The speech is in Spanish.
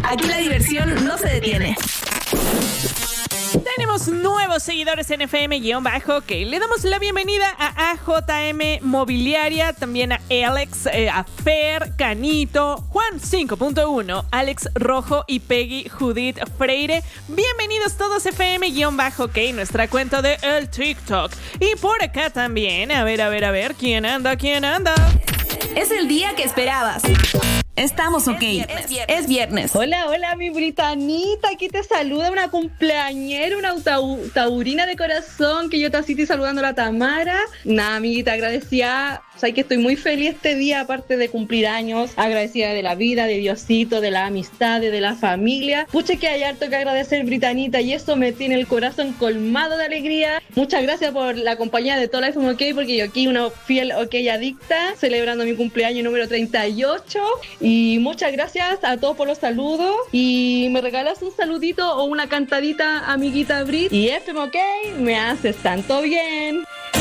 Aquí la diversión no se detiene. Tenemos nuevos seguidores en FM-OK. Le damos la bienvenida a AJM Mobiliaria, también a Alex, a Fer, Canito, Juan 5.1, Alex Rojo y Peggy Judith Freire. Bienvenidos todos a FM-OK, nuestra cuenta de el TikTok. Y por acá también, a ver, ¿quién anda? Es el día que esperabas. Estamos OK. Es viernes. Hola, mi Britanita. Aquí te saluda una cumpleañera, una taurina de corazón, que yo te así estoy saludando a la Tamara. Nada, amiguita, agradecida. O sea, que estoy muy feliz este día, aparte de cumplir años, agradecida de la vida, de Diosito, de la amistad, de la familia. Pucha, que hay harto que agradecer, Britanita, y eso me tiene el corazón colmado de alegría. Muchas gracias por la compañía de toda la FM OK, porque yo aquí una fiel OK adicta, celebrando mi cumpleaños número 38. Y muchas gracias a todos por los saludos. Y me regalas un saludito o una cantadita, amiguita Brit. Y FM OK, me haces tanto bien.